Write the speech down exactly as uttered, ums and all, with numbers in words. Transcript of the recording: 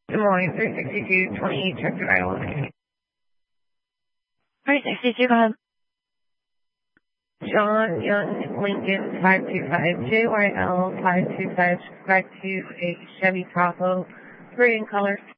Des Moines, three sixty-two, twenty-eight, check the dial. three sixty-two, go ahead. John Young Lincoln five two five, J Y L five two five, back to a Chevy Tahoe, green color.